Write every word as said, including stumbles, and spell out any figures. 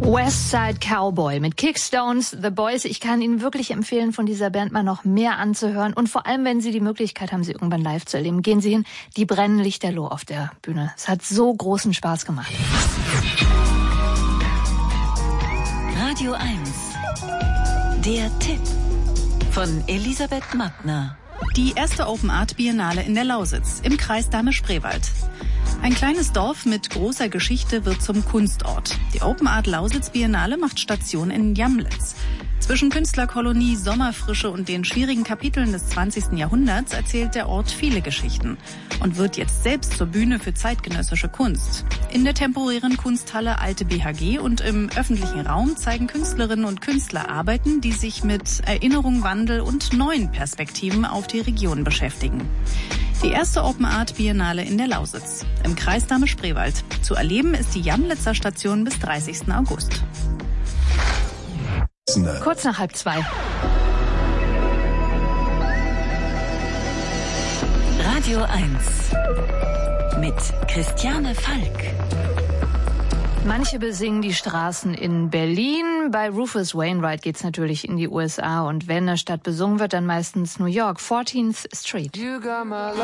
West Side Cowboy mit Kickstones, The Boys. Ich kann Ihnen wirklich empfehlen, von dieser Band mal noch mehr anzuhören. Und vor allem, wenn Sie die Möglichkeit haben, sie irgendwann live zu erleben, gehen Sie hin. Die brennen lichterloh auf der Bühne. Es hat so großen Spaß gemacht. Radio eins. Der Tipp von Elisabeth Mattner. Die erste Open Art Biennale in der Lausitz im Kreis Dahme-Spreewald. Ein kleines Dorf mit großer Geschichte wird zum Kunstort. Die Open Art Lausitz Biennale macht Station in Jamlitz. Zwischen Künstlerkolonie, Sommerfrische und den schwierigen Kapiteln des zwanzigsten Jahrhunderts erzählt der Ort viele Geschichten und wird jetzt selbst zur Bühne für zeitgenössische Kunst. In der temporären Kunsthalle Alte B H G und im öffentlichen Raum zeigen Künstlerinnen und Künstler Arbeiten, die sich mit Erinnerung, Wandel und neuen Perspektiven auf die Region beschäftigen. Die erste Open Art Biennale in der Lausitz, im Kreis Dahme-Spreewald. Zu erleben ist die Jamlitzer Station bis dreißigsten August. Kurz nach halb zwei. Radio eins mit Christiane Falk. Manche besingen die Straßen in Berlin. Bei Rufus Wainwright geht's natürlich in die U S A. Und wenn eine Stadt besungen wird, dann meistens New York, fourteenth Street.